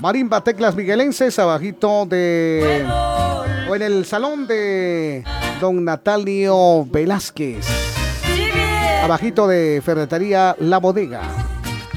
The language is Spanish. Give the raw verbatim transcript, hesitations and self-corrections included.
Marimba Teclas Miguelenses, abajito de... o en el salón de don Natalio Velázquez. Abajito de Ferretería La Bodega.